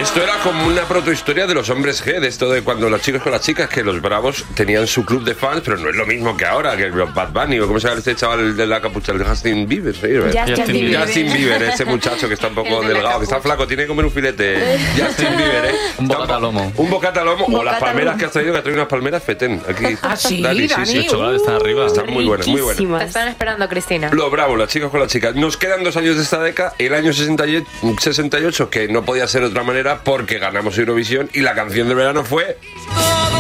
Esto era como una protohistoria de los hombres G, de esto de cuando los chicos con las chicas, que los bravos tenían su club de fans, pero no es lo mismo que ahora, que los Bad Bunny, o cómo se llama este chaval de la capucha, el de Justin Bieber. Justin Bieber, ese muchacho que está un poco delgado, que está flaco, tiene que comer un filete. Justin Bieber, Un bocata lomo. Un bocata lomo, o las palmeras que has traído, que has traído unas palmeras fetén. Aquí. Sí, Dani, Dani. Los chocolates están arriba. Están muy buenas, muy buenas. Te están esperando, Cristina. Los bravos, las chicas con las chicas. Nos quedan 2 años de esta década. El año 68, que no podía ser de otra manera porque ganamos Eurovisión y la canción del verano fue...